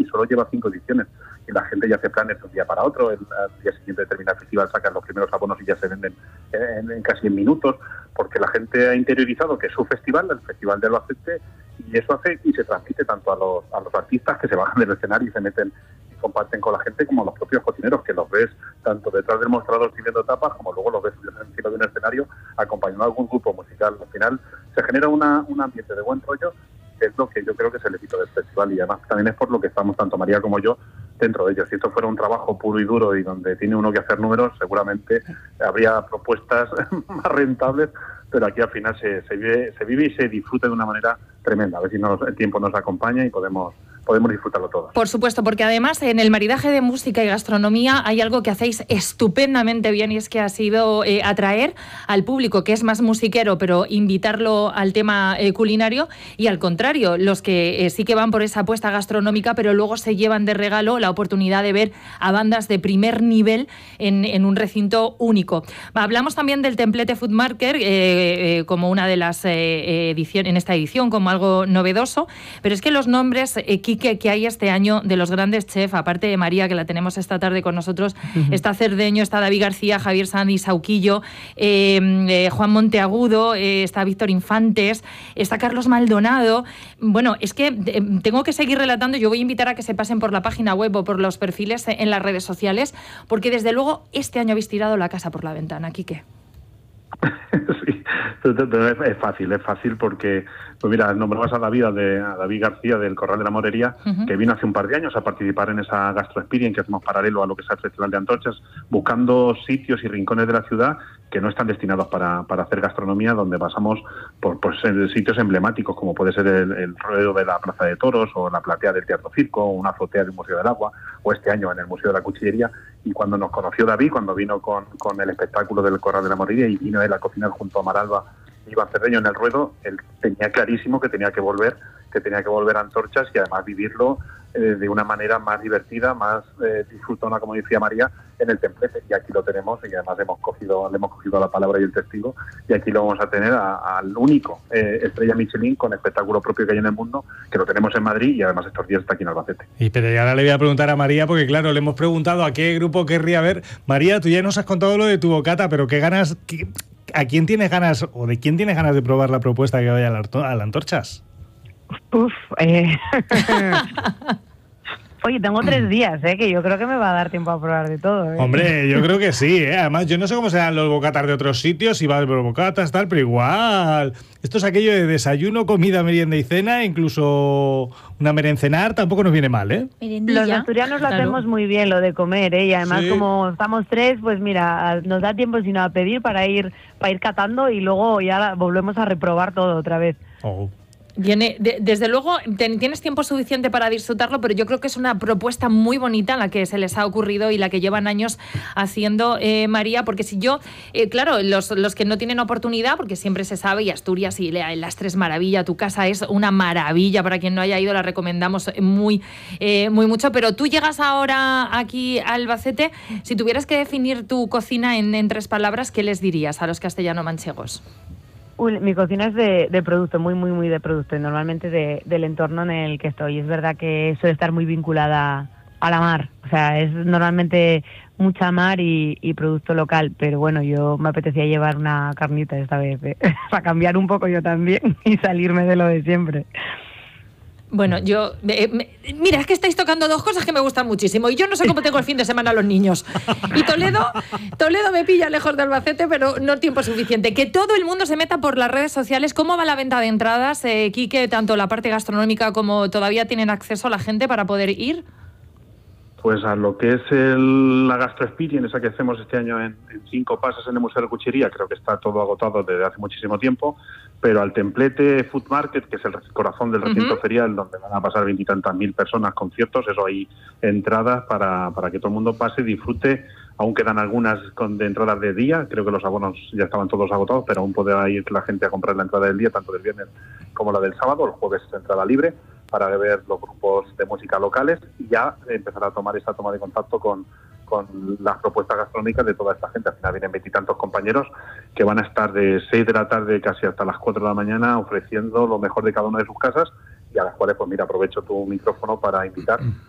solo lleva 5 ediciones y la gente ya hace planes de un día para otro. Al día siguiente de terminar el festival sacan los primeros abonos y ya se venden en casi en minutos, porque la gente ha interiorizado que es su festival, el Festival de Albacete, y eso hace y se transmite tanto a los artistas que se bajan del escenario y se meten y comparten con la gente, como a los propios cocineros, que los ves tanto detrás del mostrador sirviendo tapas como luego los ves encima de un escenario acompañando a algún grupo musical. Al final se genera un ambiente de buen rollo, que es lo que yo creo que es el éxito del festival, y además también es por lo que estamos tanto María como yo dentro de ellos. Si esto fuera un trabajo puro y duro y donde tiene uno que hacer números, seguramente habría propuestas más rentables, pero aquí al final se vive y se disfruta de una manera tremenda. A ver si el tiempo nos acompaña y podemos disfrutarlo todos. Por supuesto, porque además en el maridaje de música y gastronomía hay algo que hacéis estupendamente bien, y es que ha sido atraer al público que es más musiquero, pero invitarlo al tema culinario, y al contrario, los que sí que van por esa apuesta gastronómica, pero luego se llevan de regalo la oportunidad de ver a bandas de primer nivel en un recinto único. Hablamos también del Templete Food Market como una de las ediciones en esta edición, como algo novedoso, pero es que los nombres, Quique, que hay este año de los grandes chefs, aparte de María, que la tenemos esta tarde con nosotros, está Cerdeño, está David García, Javier Sanz y Sauquillo, Juan Monteagudo, está Víctor Infantes, está Carlos Maldonado. Bueno, es que tengo que seguir relatando. Yo voy a invitar a que se pasen por la página web o por los perfiles en las redes sociales, porque desde luego este año habéis tirado la casa por la ventana, Quique. Sí, es fácil porque, pues mira, nombrabas a David García del Corral de la Morería, que vino hace un par de años a participar en esa Gastro Experience que hacemos paralelo a lo que es el Festival de Antorchas, buscando sitios y rincones de la ciudad que no están destinados para hacer gastronomía, donde pasamos por sitios emblemáticos, como puede ser el ruedo de la Plaza de Toros, o la platea del Teatro Circo, o una azotea del Museo del Agua, o este año en el Museo de la Cuchillería. Y cuando nos conoció David, cuando vino con el espectáculo del Corral de la Morería y vino él a cocinar junto a Maralba y Iván Cerdeño en el ruedo, él tenía clarísimo que tenía que volver a Antorchas, y además vivirlo de una manera más divertida, más disfrutona, como decía María, en el Templete. Y aquí lo tenemos, y además le hemos cogido la palabra y el testigo, y aquí lo vamos a tener al único estrella Michelin con espectáculo propio que hay en el mundo, que lo tenemos en Madrid, y además estos días está aquí en Albacete. Pero ahora le voy a preguntar a María, porque claro, le hemos preguntado a qué grupo querría ver. María, tú ya nos has contado lo de tu bocata, pero ¿a quién tienes ganas, o de quién tienes ganas de probar la propuesta que vaya a la Antorchas? Oye, tengo 3 días, que yo creo que me va a dar tiempo a probar de todo. Hombre, yo creo que sí, Además, yo no sé cómo serán los bocatas de otros sitios, si va a haber bocatas, tal, pero igual. Esto es aquello de desayuno, comida, merienda y cena, incluso una merencenar, tampoco nos viene mal, Los asturianos lo hacemos muy bien, lo de comer, y además como estamos 3, pues mira, nos da tiempo sino a pedir para ir catando, y luego ya volvemos a reprobar todo otra vez. Desde luego tienes tiempo suficiente para disfrutarlo, pero yo creo que es una propuesta muy bonita la que se les ha ocurrido y la que llevan años haciendo, María, porque si yo, claro, los que no tienen oportunidad, porque siempre se sabe, y Asturias y las Tres Maravillas, tu casa es una maravilla, para quien no haya ido la recomendamos muy mucho, pero tú llegas ahora aquí a Albacete, si tuvieras que definir tu cocina en 3 palabras, ¿qué les dirías a los castellano-manchegos? Mi cocina es de producto, muy de producto, y normalmente del entorno en el que estoy. Es verdad que suele estar muy vinculada a la mar, o sea, es normalmente mucha mar y producto local, pero bueno, yo me apetecía llevar una carnita esta vez, para cambiar un poco yo también y salirme de lo de siempre. Bueno, yo... mira, es que estáis tocando 2 cosas que me gustan muchísimo, y yo no sé cómo tengo el fin de semana a los niños. Y Toledo me pilla lejos de Albacete, pero no tiempo suficiente. Que todo el mundo se meta por las redes sociales. ¿Cómo va la venta de entradas, Quique? Tanto la parte gastronómica como todavía tienen acceso a la gente para poder ir. Pues a lo que es la Gastro Experience, esa que hacemos este año en 5 pases en el Museo de la Cuchillería, creo que está todo agotado desde hace muchísimo tiempo, pero al Templete Food Market, que es el corazón del recinto ferial, donde van a pasar 20 y tantas mil personas, conciertos, eso, hay entradas para que todo el mundo pase y disfrute. Aún quedan algunas de entradas de día, creo que los abonos ya estaban todos agotados, pero aún puede ir la gente a comprar la entrada del día, tanto del viernes como la del sábado. El jueves es entrada libre para ver los grupos de música locales, y ya empezar a tomar esa toma de contacto con las propuestas gastronómicas de toda esta gente. Al final vienen 20 y tantos compañeros que van a estar de 6 de la tarde casi hasta las 4 de la mañana ofreciendo lo mejor de cada una de sus casas, y a las cuales, pues mira, aprovecho tu micrófono para invitar